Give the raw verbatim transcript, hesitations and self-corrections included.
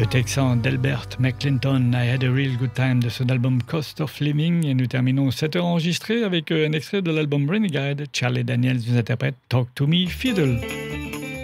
Le Texan Delbert McClinton, I Had a Real Good Time de son album Cost of Living. Et nous terminons cette heure enregistrée avec un extrait de l'album Renegade. Charlie Daniels nous interprète Talk to Me Fiddle.